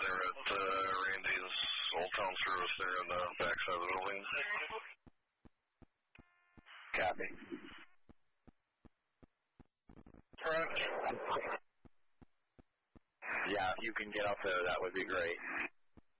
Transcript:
there at Randy's Old Town Service there in the backside of the building. Copy. Correct. Yeah, if you can get up there, that would be great.